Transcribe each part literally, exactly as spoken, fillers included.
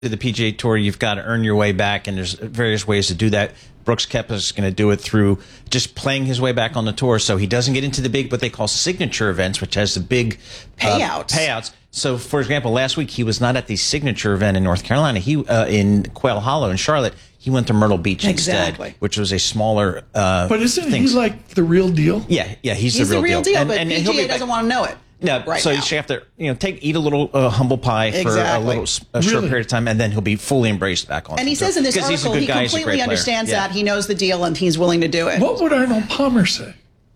to the P G A Tour, you've got to earn your way back, and there's various ways to do that. Brooks Koepka is going to do it through just playing his way back on the tour, so he doesn't get into the big, what they call signature events, which has the big payouts. Uh, payouts. So, for example, last week he was not at the signature event in North Carolina. He uh, in Quail Hollow in Charlotte. He went to Myrtle Beach exactly. instead, which was a smaller. Uh, but isn't things. he like the real deal? Yeah, yeah, he's, he's the real the real deal. deal and, but and P G A doesn't want to know it. No, right so now. you have to, you know, take eat a little uh, humble pie for exactly. a little a short really? period of time, and then he'll be fully embraced back on. And he says in this article he guy, completely understands yeah. that. He knows the deal, and he's willing to do it. What would Arnold Palmer say?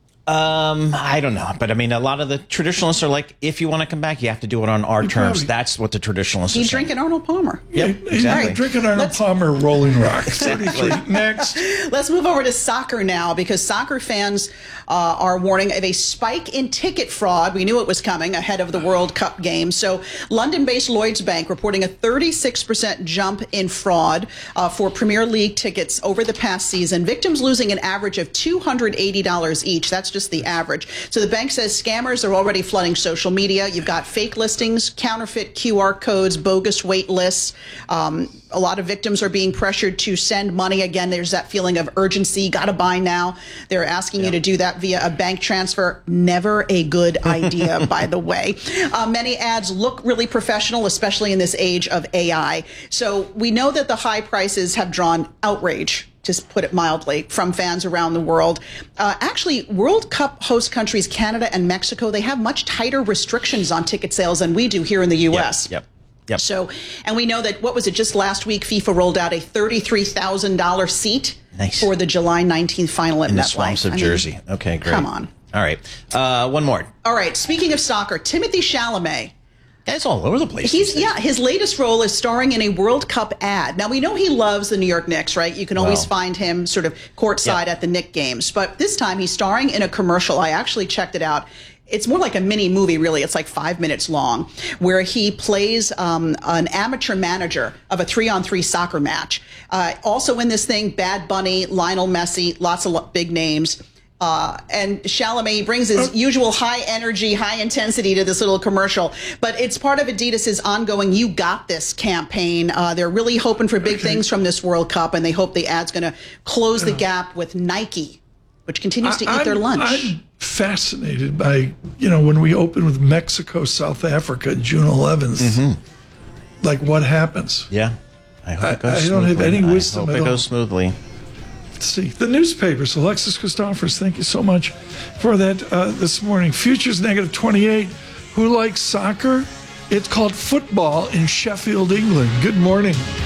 Um, I don't know, but I mean, a lot of the traditionalists are like, if you want to come back, you have to do it on our you terms. Probably, That's what the traditionalists He's are saying. drinking Arnold Palmer. Yep, yeah, exactly. He's drinking Arnold Let's, Palmer Rolling Rock. thirty-three. Next. Let's move over to soccer now, because soccer fans uh, are warning of a spike in ticket fraud. We knew it was coming ahead of the World Cup game. So London-based Lloyds Bank reporting a thirty-six percent jump in fraud uh, for Premier League tickets over the past season. Victims losing an average of two hundred eighty dollars each. That's just the average. So the bank says scammers are already flooding social media. You've got fake listings, counterfeit Q R codes, bogus wait lists. Um, a lot of victims are being pressured to send money. Again, there's that feeling of urgency. Got to buy now. They're asking yeah. you to do that via a bank transfer. Never a good idea, by the way. Uh, many ads look really professional, especially in this age of A I. So we know that the high prices have drawn outrage, just put it mildly, from fans around the world. Uh, actually, World Cup host countries Canada and Mexico, they have much tighter restrictions on ticket sales than we do here in the U S. Yep, yep, yep. So, and we know that, what was it, just last week, FIFA rolled out a thirty-three thousand dollars seat nice. for the July nineteenth final at in MetLife. the swamps of I mean, Jersey. Okay, great. Come on. All right. Uh, one more. All right, speaking of soccer, Timothy Chalamet. Guy's all over the place. He's yeah. His latest role is starring in a World Cup ad. Now we know he loves the New York Knicks, right? You can always wow. find him sort of courtside yeah. at the Knick games, but this time he's starring in a commercial. I actually checked it out. It's more like a mini movie, really. It's like five minutes long, where he plays um, an amateur manager of a three-on-three soccer match. Uh, also in this thing, Bad Bunny, Lionel Messi, lots of lo- big names. Uh, and Chalamet brings his usual high energy, high intensity to this little commercial. But it's part of Adidas's ongoing You Got This campaign. Uh, they're really hoping for big okay. things from this World Cup, and they hope the ad's going to close the gap with Nike, which continues to I, eat their I'm, lunch. I'm fascinated by, you know, when we open with Mexico, South Africa, June eleventh, mm-hmm. like what happens? Yeah. I hope it goes I, I smoothly. don't have any wisdom I hope at it all. goes smoothly. Let's see. The newspapers, Alexis Christophers, thank you so much for that uh, this morning. Futures negative twenty-eight. Who likes soccer? It's called football in Sheffield, England. Good morning.